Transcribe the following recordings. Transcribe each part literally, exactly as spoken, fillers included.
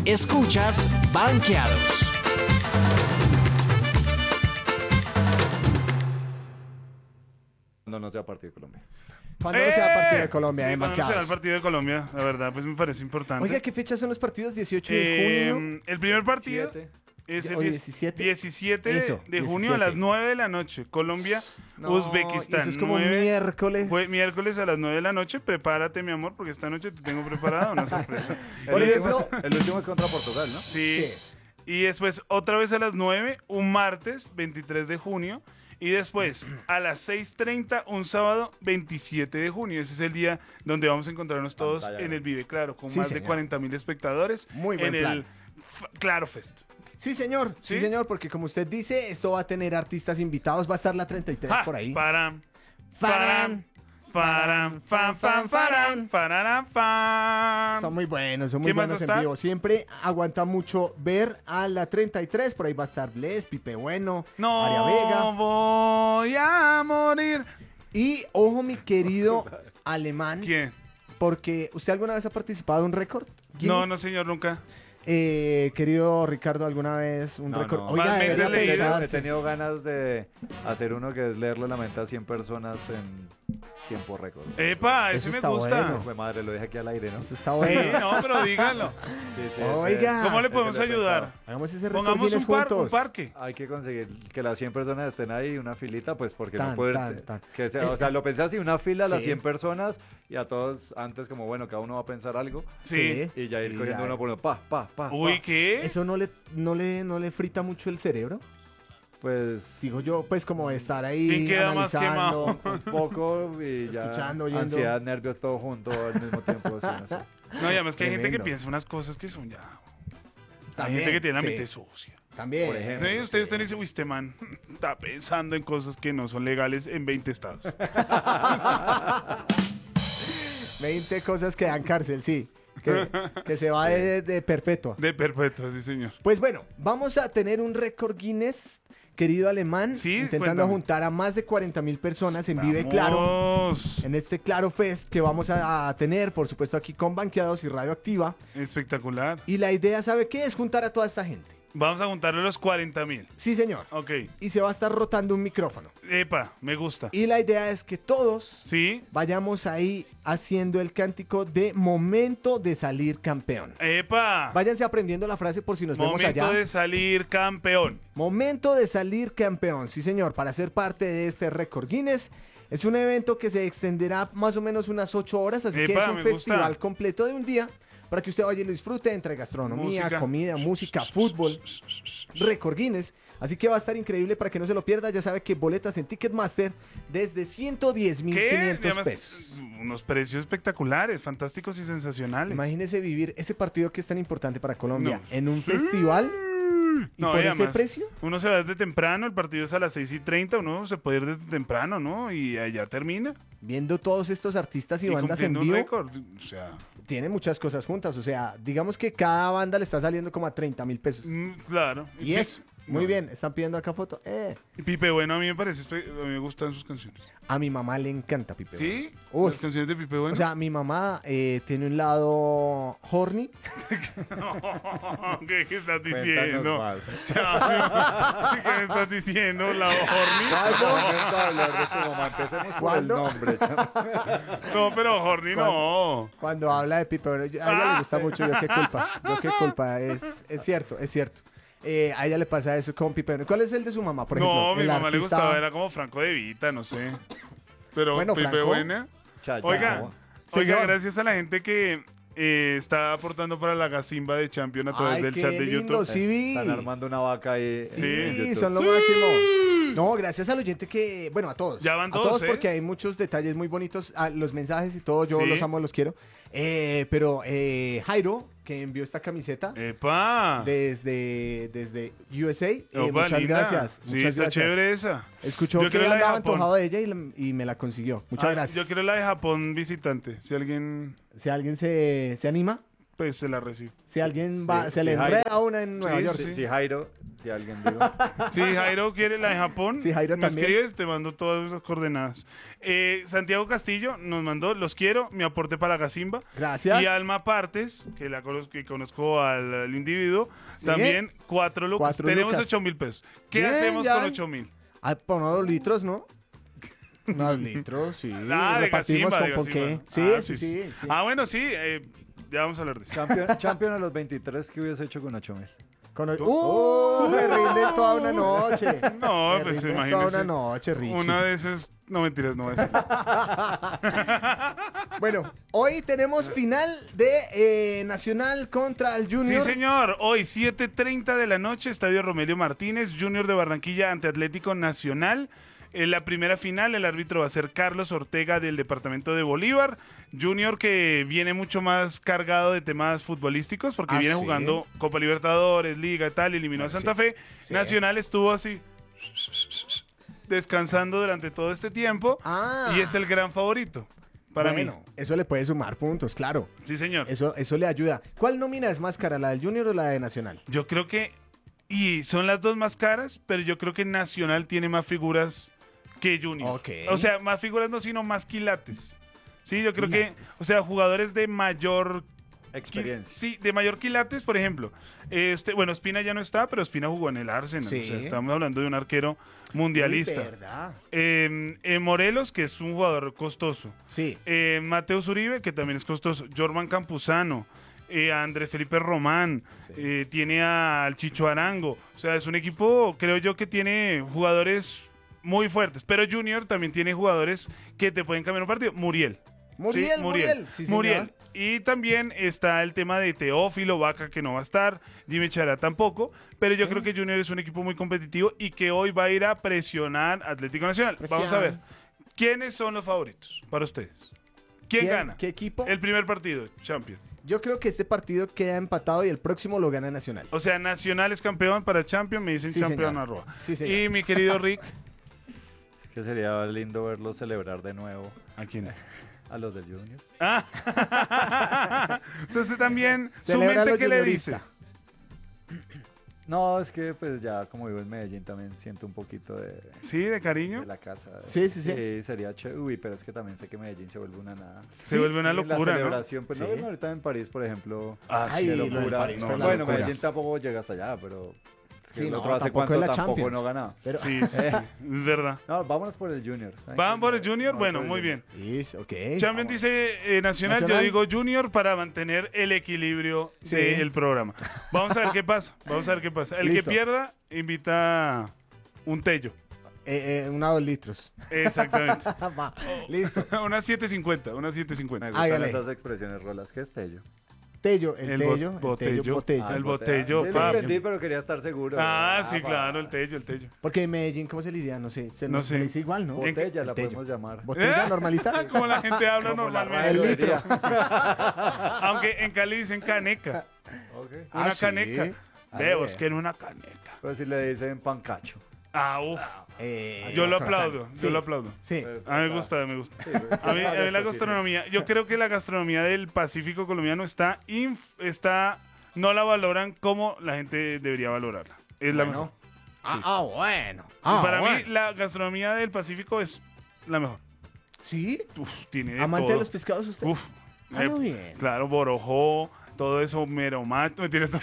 Escuchas Banqueados. Cuando no sea partido de Colombia. Cuando no sea partido de Colombia, Sí, en cuando no sea el Banqueados. partido de Colombia, la verdad, pues me parece importante. Oiga, ¿qué fechas son los partidos? dieciocho de Eh, junio. el primer partido Siete. es el O diez- diecisiete. diecisiete de- Eso, de junio a las diecisiete. nueve de la noche. Colombia, No, Uzbekistán. eso es como nueve miércoles. Fue miércoles a las nueve de la noche. Prepárate, mi amor, porque esta noche te tengo preparada una sorpresa. Por el, ejemplo- último, el último es contra Portugal, ¿no? Sí. Sí. Y después otra vez a las nueve, un martes, veintitrés de junio. Y después a las seis treinta, un sábado, veintisiete de junio. Ese es el día donde vamos a encontrarnos todos Pantalla, en ¿no? el Vive Claro, con Sí, más de señor. cuarenta mil espectadores. Muy buen en plan. el F- Claro Fest. Sí, señor. Sí, ¿Sí? señor, porque como usted dice, esto va a tener artistas invitados. Va a estar la treinta y tres Ja, por ahí. Paran, Farán. paran, fan, fan, farán, pararan, fan. Son muy buenos, son muy ¿Quién más buenos va a en estar? vivo. Siempre aguanta mucho ver a la treinta y tres. Por ahí va a estar Bless, Pipe Bueno, No Aria Vega. voy a morir. Y ojo, mi querido alemán, ¿Quién? porque ¿usted alguna vez ha participado en un récord? No, Guinness? no, señor, nunca. Eh, querido Ricardo, ¿alguna vez un No, récord? no. Oiga, Más mente debería leída. He pensarse. tenido ganas de hacer uno que es leerle la mente a cien personas en tiempo récord. Epa, ese Eso me está gusta. bueno. Fue madre, lo dije aquí al aire, ¿no? Eso está Sí, bueno. no, pero díganlo. Sí, sí, ese- Oiga. ¿Cómo le ese podemos lo he ayudar? pensado. Hagamos ese récord Pongamos Guinness un, par, un juntos. parque. Hay que conseguir que las cien personas estén ahí, una filita, pues porque Tan, no puede... tan, tan. Que sea, o sea, lo pensé así, una fila a las Sí. cien personas y a todos antes como, bueno, cada uno va a pensar algo Sí. y ya ir Y cogiendo ya. uno por uno, pa, pa, pa, Uy, pa. ¿qué? ¿Eso no le, no, le, no le frita mucho el cerebro? Pues... Digo yo, pues como estar ahí ¿Quién queda más analizando. un poco y ya Escuchando, oyendo. ansiedad, nervios, todo junto al mismo tiempo. Sí, no sé. No, y además que hay gente que Tremendo. piensa unas cosas que son ya. Hay También, gente que tiene la sí. mente sucia. También. Por ejemplo. Sí, usted, usted dice, uy, este man está pensando en cosas que no son legales en veinte estados. veinte cosas que dan cárcel, sí. Que, que se va de, de perpetua. De perpetuo, sí, señor. Pues bueno, vamos a tener un récord Guinness, querido alemán, Sí, intentando cuéntame. juntar a más de cuarenta mil personas en Vive Claro. Vamos. En este Claro Fest que vamos a, a tener, por supuesto, aquí con Banqueados y Radioactiva. Espectacular. Y la idea, ¿sabe qué? Es juntar a toda esta gente. Vamos a juntarle los cuarenta mil. Sí, señor. Ok. Y se va a estar rotando un micrófono. Epa, me gusta. Y la idea es que todos Sí. vayamos ahí haciendo el cántico de momento de salir campeón. Epa. Váyanse aprendiendo la frase por si nos vemos Momento allá. de salir campeón. Momento de salir campeón, sí señor, para ser parte de este récord Guinness. Es un evento que se extenderá más o menos unas ocho horas, así que Epa, es un me festival gusta. completo de un día para que usted vaya y lo disfrute entre gastronomía, Música. comida, música, fútbol, récord Guinness. Así que va a estar increíble para que no se lo pierda. Ya sabe que boletas en Ticketmaster desde ciento diez mil ¿Qué? quinientos Además, pesos. Unos precios espectaculares, fantásticos y sensacionales. Imagínese vivir ese partido que es tan importante para Colombia No. en un festival y No, por y ese además, precio. Uno se va desde temprano, el partido es a las seis y treinta, uno se puede ir desde temprano, ¿no? Y allá termina. Viendo todos estos artistas y, Y bandas en cumpliendo un vivo, récord. O sea, tiene muchas cosas juntas. O sea, digamos que cada banda le está saliendo como a treinta mil pesos. mm, claro. Y eso, muy bien, están pidiendo acá foto. Eh, Y Pipe Bueno a mí me parece, espe- a mí me gustan sus canciones. a mi mamá le encanta Pipe Bueno. ¿Sí? Uy. Las canciones de Pipe Bueno. O sea, mi mamá eh, tiene un lado horny. ¿Qué, qué estás Cuéntanos diciendo? más. Ya, ¿qué me estás diciendo? ¿La horny? Momento de hablar de tu mamá. Empecemos por el ¿Cuándo? nombre. No, pero horny no. Cuando habla de Pipe Bueno, yo- a ella le gusta mucho. Yo qué culpa. Yo qué culpa. Es, es cierto, es cierto. Eh, a ella le pasa eso con Pipe Bueno. ¿Cuál es el de su mamá, por ejemplo? No, mi El mamá le artista- gustaba, era como Franco de Vita, no sé. Pero Bueno, Pipe Franco. Buena. Chayo. Oiga, oiga, Señor. gracias a la gente que eh, está aportando para la Gazimba de Champion a través Ay, del qué chat de lindo, YouTube. sí vi. Están armando una vaca ahí. en Sí, YouTube. son lo máximo. No, gracias al oyente que, bueno, a todos. Ya van a todos, todos ¿eh? porque hay muchos detalles muy bonitos, ah, los mensajes y todo, yo Sí. los amo, los quiero. Eh, pero eh, Jairo, que envió esta camiseta ¡Epa! desde, desde U S A, eh, Opa, muchas linda. gracias. Sí, muchas está gracias. chévere esa. Escuchó Yo que quiero la de andaba Japón. antojado de ella y, la- y me la consiguió. Muchas Ah, gracias. Yo quiero la de Japón visitante. Si alguien. Si alguien se, se anima, pues se la recibo. Si alguien va, Sí, se sí, le Jairo. enreda una en Nueva Sí, York. Si, sí. si Jairo, si alguien digo. Si Jairo quiere la de Japón, Sí, Jairo me también. escribes, te mando todas las coordenadas. Eh, Santiago Castillo nos mandó, los quiero, mi aporte para Gazimba. Gracias. Y Alma Partes, que la conozco, que conozco al, al individuo, Sí. también cuatro lucas. Cuatro Tenemos lucas. ocho mil pesos. ¿Qué Bien, hacemos ya. con ocho mil? Ah, por unos litros, ¿no? Unos litros, sí. Ah, de Repartimos Gazimba, con de ponqué. Gazimba. Sí, Ah, sí, sí, sí. Ah, bueno, sí, eh, ya vamos a hablar de eso. Champion, champion a los veintitrés, ¿qué hubiese hecho con ocho mil? Con el- ¡Uh! Me rinden toda una noche. No, Me pues rinden imagínese. toda una noche, Richie. Una de esas, no mentiras, no voy a decir. Bueno, hoy tenemos final de eh, Nacional contra el Junior. Sí, señor. Hoy, siete treinta de la noche, Estadio Romelio Martínez, Junior de Barranquilla ante Atlético Nacional. En la primera final, el árbitro va a ser Carlos Ortega del departamento de Bolívar. Junior que viene mucho más cargado de temas futbolísticos porque Ah, viene ¿sí? jugando Copa Libertadores, Liga, tal, eliminó a Santa sí. Fe. Sí. Nacional estuvo así, descansando durante todo este tiempo Ah. y es el gran favorito para Bueno, mí. eso le puede sumar puntos, claro. Sí, señor. Eso, eso le ayuda. ¿Cuál nómina es más cara, la del Junior o la de Nacional? Yo creo que, y son las dos más caras, pero yo creo que Nacional tiene más figuras que Junior. Ok. O sea, más figuras no, sino más quilates. Sí, yo creo Quilates. que, o sea, jugadores de mayor... Experiencia. Sí, de mayor quilates, por ejemplo. Este, bueno, Espina ya no está, pero Espina jugó en el Arsenal. Sí. O sea, estamos hablando de un arquero mundialista. Uy, ¿verdad? Eh, eh, Morelos, que es un jugador costoso. Sí. Eh, Mateus Uribe, que también es costoso. Jorman Campuzano. Eh, a Andrés Felipe Román. Sí. eh, tiene al Chicho Arango. O sea, es un equipo, creo yo, que tiene jugadores muy fuertes. Pero Junior también tiene jugadores que te pueden cambiar un partido. Muriel. Muriel, Sí, Muriel. Sí, señor. Muriel. Y también está el tema de Teófilo, Vaca, que no va a estar, Jimmy Chará tampoco, pero yo Sí. creo que Junior es un equipo muy competitivo y que hoy va a ir a presionar Atlético Nacional. Presión. Vamos a ver, ¿quiénes son los favoritos para ustedes? ¿Quién, ¿Quién? gana? ¿Qué equipo? El primer partido, Champions. Yo creo que este partido queda empatado y el próximo lo gana Nacional. O sea, Nacional es campeón para Champions, me dicen Sí, campeón señor. arroba. Sí, señor. Y mi querido Rick, Es que sería lindo verlo celebrar de nuevo ¿a quién? a los del Junior. Ah, o sea, usted también, su Celebra mente, lo ¿qué le juniorista. dice? No, es que pues ya como vivo en Medellín también siento un poquito de, Sí, de cariño. de la casa. Sí, sí, sí. sería chévere. Uy, pero es que también sé que Medellín se vuelve una nada. Se Sí, vuelve una La locura, ¿no? celebración, pues Sí. no, ahorita en París, por ejemplo, Ah, Ay, sí. de lo del locura. París No, fue la bueno, locura. Medellín tampoco llega hasta allá, pero es que Sí, el no, otro hace tampoco cuánto es la tampoco Champions. no ganaba. Pero, Sí, sí, sí, es verdad. No, vámonos por el Junior. ¿saben? ¿Van por el No, Junior? no, Bueno, por el muy Junior. bien. Is, ok. Champions dice eh, nacional, Nacional. yo digo Junior para mantener el equilibrio Sí. del programa. Vamos a ver qué pasa. Vamos a ver qué pasa. El Listo. que pierda, invita un tello. Eh, eh, una dos litros. Exactamente. Va, listo. Una siete cincuenta, una siete Me cincuenta. gustan Hágale. esas expresiones, Rolas. ¿Qué es Tello? Tello, el, El tello, bot- el tello, botello. botello. Ah, el bote- botello, Sí, lo papi. entendí, pero quería estar seguro. Ah, sí, pa. claro, el tello, el tello. Porque en Medellín, ¿cómo se le diría? No sé. Se, No se sé. le dice igual, ¿no? Botella El la tello. podemos llamar. ¿Botella ¿Eh? normalita? Como la gente habla Como la normalmente. El radio litro. diría. Aunque en Cali dicen caneca. Ok. Ah, Una sí. caneca. Ah, Veo, bien. es que en una caneca. Pero si le dicen pancacho. Ah, uff. Eh, Yo lo croissant. aplaudo, yo Sí, lo aplaudo. Sí. Pero, A mí me ah, gusta, me gusta. sí, pero- A mí, a mí la Varias gastronomía, yo creo que la gastronomía del Pacífico colombiano está, inf- está, no la valoran como la gente debería valorarla. Es la Bueno. mejor. Ah, ah, bueno. Y Ah, para mí bueno. la gastronomía del Pacífico es la mejor. ¿Sí? Uf, tiene de ¿Amante todo. de los pescados usted? Uf, Ah, eh, muy bien. claro, borojó, todo eso, meromato, me tienes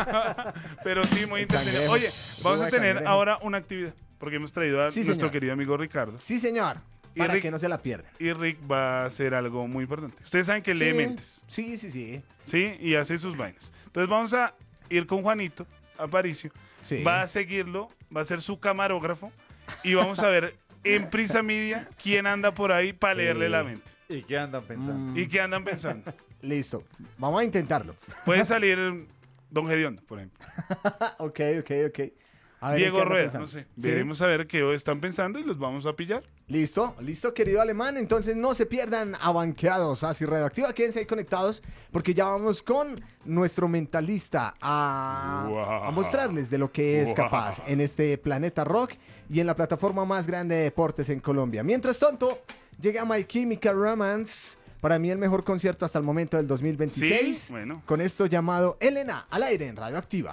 Pero sí, muy El entretenido. cangrejo. Oye, vamos a de tener cangrejo. ahora una actividad, porque hemos traído a Sí, nuestro señor. querido amigo Ricardo. Sí, señor. Y Para Rick- que no se la pierdan. Y Rick va a hacer algo muy importante. Ustedes saben que lee Sí. mentes, Sí, sí, sí. ¿sí? Y hace sus vainas. Entonces vamos a ir con Juanito Aparicio. Sí. Va a seguirlo, va a ser su camarógrafo. Y vamos a ver en Prisa Media quién anda por ahí para leerle Eh. la mente. ¿Y qué andan pensando? Mm, ¿Y qué andan pensando? Listo. Vamos a intentarlo. Puede salir Don Gediondo, por ejemplo. Ah, ok, ok, ok. A ver, ¿en Diego qué anda Rueda, pensando? no sé. Sí. Veremos a ver qué están pensando y los vamos a pillar. Listo, listo, querido alemán. Entonces no se pierdan a Banqueados, así radioactiva. Quédense ahí conectados porque ya vamos con nuestro mentalista a, Wow. a mostrarles de lo que es Wow. capaz en este planeta rock y en la plataforma más grande de deportes en Colombia. Mientras tanto, llega My Chemical Romance Para mí el mejor concierto hasta el momento del dos mil veintiséis. Sí, bueno. Con esto llamado Elena al aire en Radioactiva.